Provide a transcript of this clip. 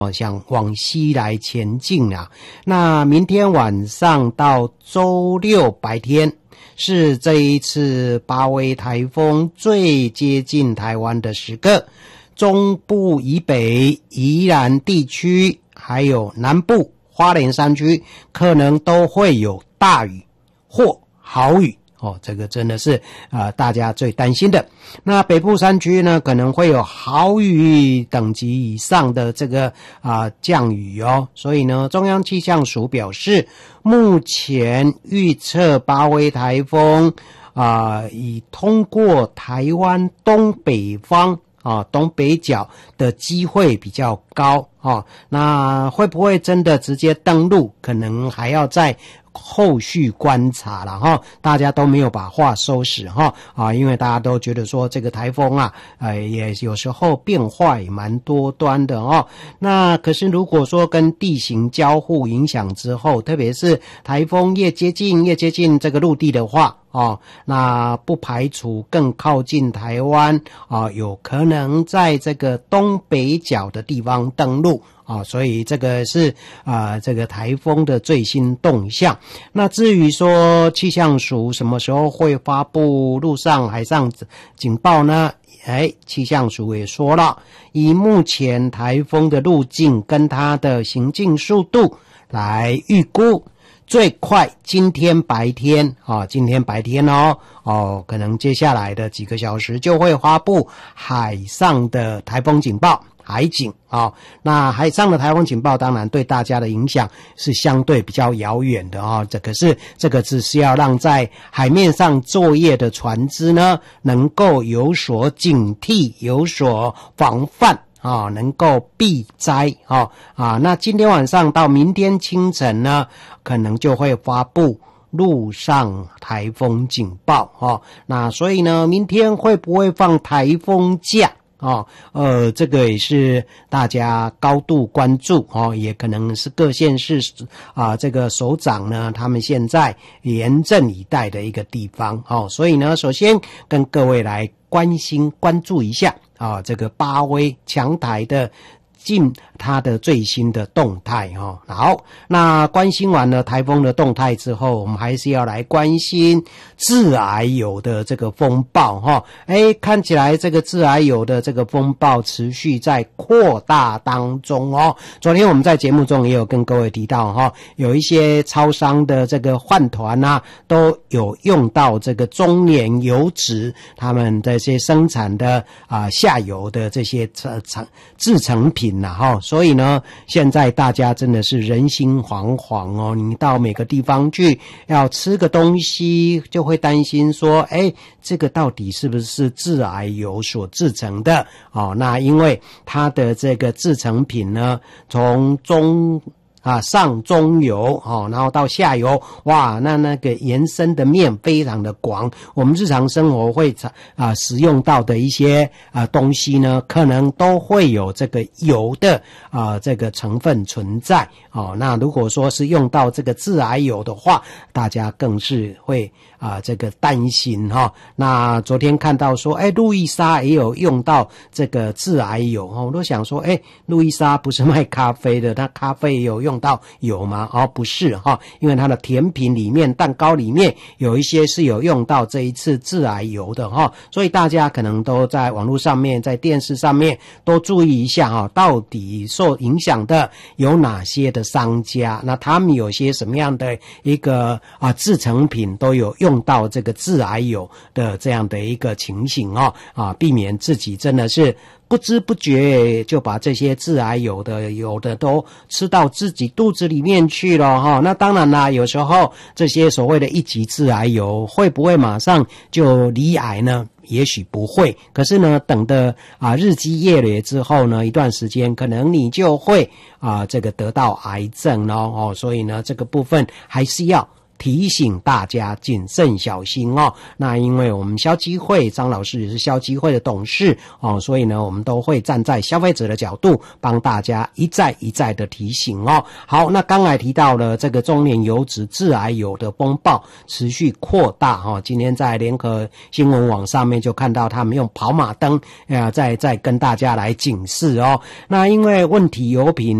想往西来前进啊。那明天晚上到周六白天是这一次巴威台风最接近台湾的时刻，中部以北宜兰地区还有南部花莲山区可能都会有大雨或豪雨这个真的是大家最担心的。那北部山区呢，可能会有豪雨等级以上的这个降雨所以呢，中央气象署表示，目前预测巴威台风以通过台湾东北方东北角的机会比较高那会不会真的直接登陆，可能还要再后续观察了大家都没有把话收拾因为大家都觉得说这个台风也有时候变化也蛮多端的那可是如果说跟地形交互影响之后，特别是台风越接近这个陆地的话那不排除更靠近台湾有可能在这个东北角的地方登陆所以这个是这个台风的最新动向。那至于说气象署什么时候会发布陆上海上警报呢？气象署也说了，以目前台风的路径跟它的行进速度来预估，最快今天白天可能接下来的几个小时就会发布海上的台风警报，海警那海上的台风警报当然对大家的影响是相对比较遥远的可是这个只是要让在海面上作业的船只呢能够有所警惕，有所防范能够避灾那今天晚上到明天清晨呢，可能就会发布陆上台风警报那所以呢，明天会不会放台风假这个也是大家高度关注也可能是各县市这个首长呢他们现在严阵以待的一个地方所以呢，首先跟各位来关注一下这个巴威强台的它的最新的动态好，那关心完了台风的动态之后，我们还是要来关心致癌有的这个风暴看起来这个致癌有的这个风暴持续在扩大当中昨天我们在节目中也有跟各位提到有一些超商的这个饭团都有用到这个中年油脂他们这些生产的下游的这些制成品所以呢，现在大家真的是人心惶惶你到每个地方去要吃个东西，就会担心说这个到底是不是致癌油所制成的那因为它的这个制成品呢，从上中游然后到下游，哇，那个延伸的面非常的广，我们日常生活会使用到的一些东西呢，可能都会有这个油的这个成分存在那如果说是用到这个致癌油的话，大家更是会这个担心那昨天看到说路易莎也有用到这个致癌油我都想说路易莎不是卖咖啡的，那咖啡也有用到油吗？不是因为它的甜品里面蛋糕里面有一些是有用到这一次致癌油的所以大家可能都在网络上面在电视上面都注意一下到底受影响的有哪些的商家，那他们有些什么样的一个制成品都有用到这个致癌油的这样的一个情形避免自己真的是不知不觉就把这些致癌有的都吃到自己肚子里面去了那当然啦，有时候这些所谓的一级致癌油会不会马上就罹癌呢？也许不会，可是呢，等的日积月累之后呢，一段时间可能你就会这个得到癌症所以呢，这个部分还是要提醒大家谨慎小心哦。那因为我们消基会张老师也是消基会的董事哦，所以呢我们都会站在消费者的角度帮大家一再的提醒哦。好，那刚才提到了这个中年油脂致癌油的风暴持续扩大哦，今天在联合新闻网上面就看到他们用跑马灯在跟大家来警示哦。那因为问题油品